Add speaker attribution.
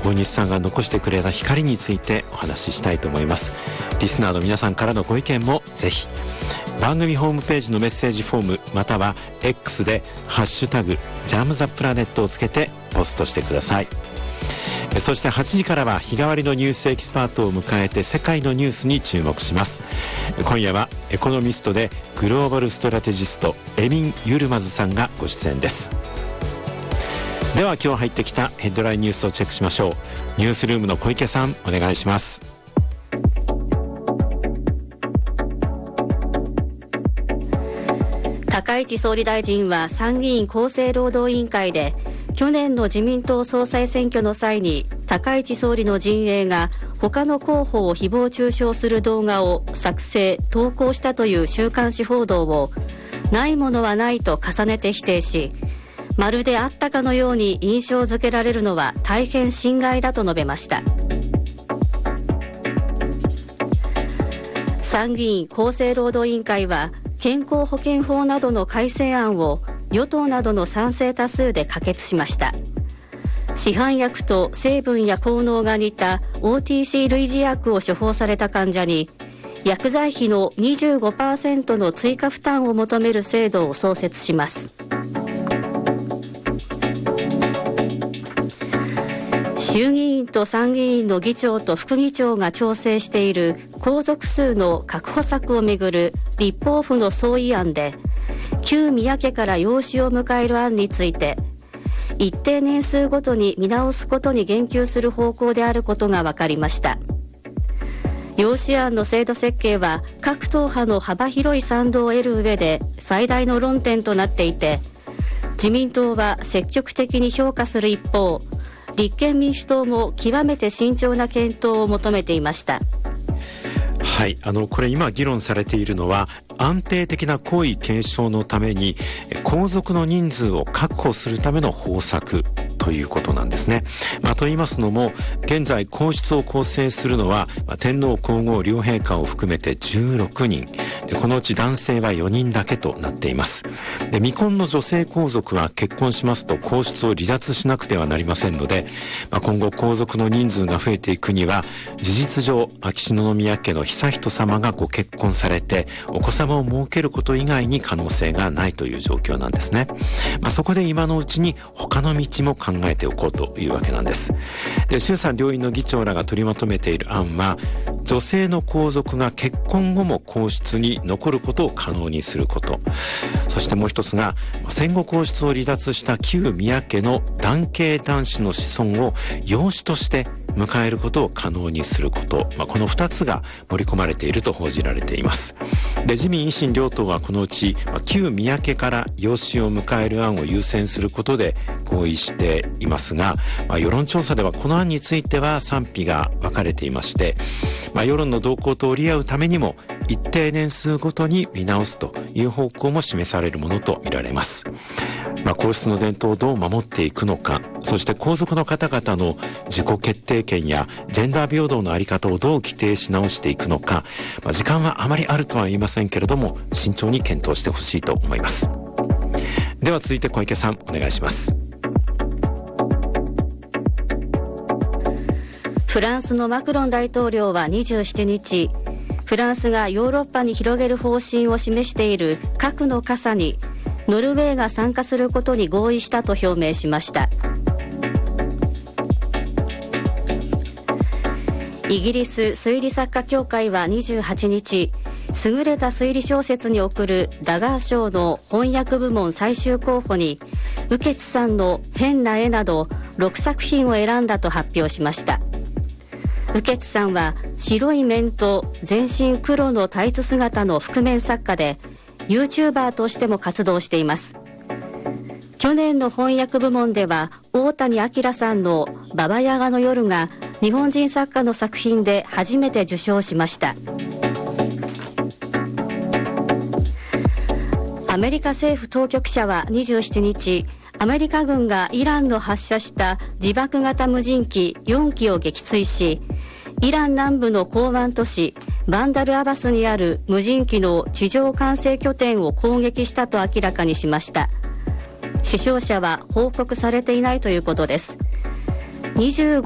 Speaker 1: 大西さんが残してくれた光についてお話ししたいと思います。リスナーの皆さんからのご意見もぜひ番組ホームページのメッセージフォームまたは X でハッシュタグジャムザプラネットをつけてポストしてください。そして8時からは日替わりのニュースエキスパートを迎えて世界のニュースに注目します。今夜はエコノミストでグローバルストラテジストエミン・ユルマズさんがご出演です。では今日入ってきたヘッドラインニュースをチェックしましょう。ニュースルームの小池さんお願いします。
Speaker 2: 高市総理大臣は参議院厚生労働委員会で去年の自民党総裁選挙の際に高市総理の陣営が他の候補を誹謗中傷する動画を作成・投稿したという週刊誌報道をないものはないと重ねて否定し、まるであったかのように印象づけられるのは大変心外だと述べました。参議院厚生労働委員会は健康保険法などの改正案を与党などの賛成多数で可決しました。市販薬と成分や効能が似た OTC 類似薬を処方された患者に薬剤費の 25% の追加負担を求める制度を創設します。衆議院と参議院の議長と副議長が調整している皇族数の確保策をめぐる立法府の総意案で、旧宮家から養子を迎える案について一定年数ごとに見直すことに言及する方向であることが分かりました。養子案の制度設計は各党派の幅広い賛同を得る上で最大の論点となっていて、自民党は積極的に評価する一方、立憲民主党も極めて慎重な検討を求めていました。
Speaker 1: はい、これ今議論されているのは安定的な皇位継承のために皇族の人数を確保するための方策ということなんですね。と言いますのも、現在皇室を構成するのは天皇皇后両陛下を含めて16人で、このうち男性は4人だけとなっています。で、未婚の女性皇族は結婚しますと皇室を離脱しなくてはなりませんので、今後皇族の人数が増えていくには事実上秋篠宮家の悠仁さまがご結婚されてお子様を設けること以外に可能性がないという状況なんですね。そこで今のうちに他の道も考えておこうというわけなんです。で、衆参両院の議長らが取りまとめている案は、女性の皇族が結婚後も皇室に残ることを可能にすること、そしてもう一つが戦後皇室を離脱した旧宮家の男系男子の子孫を養子として迎えることを可能にすること、この2つが盛り込まれていると報じられています。で、自民維新両党はこのうち旧宮家から養子を迎える案を優先することで合意していますが、世論調査ではこの案については賛否が分かれていまして、世論の動向と折り合うためにも一定年数ごとに見直すという方向も示されるものとみられます。皇室の伝統をどう守っていくのか、そして皇族の方々の自己決定権やジェンダー平等の在り方をどう規定し直していくのか、時間はあまりあるとは言いませんけれども慎重に検討してほしいと思います。では続いて小池さんお願いします。
Speaker 2: フランスのマクロン大統領は27日、フランスがヨーロッパに広げる方針を示している核の傘にノルウェーが参加することに合意したと表明しました。イギリス推理作家協会は28日、優れた推理小説に贈るダガー賞の翻訳部門最終候補に雨穴さんの変な絵など6作品を選んだと発表しました。雨穴さんは白い面と全身黒のタイツ姿の覆面作家で YouTuber としても活動しています。去年の翻訳部門では大谷明さんのババヤガの夜が日本人作家の作品で初めて受賞しました。アメリカ政府当局者は27日、アメリカ軍がイランの発射した自爆型無人機4機を撃墜し、イラン南部の港湾都市バンダルアバスにある無人機の地上管制拠点を攻撃したと明らかにしました。死傷者は報告されていないということです。25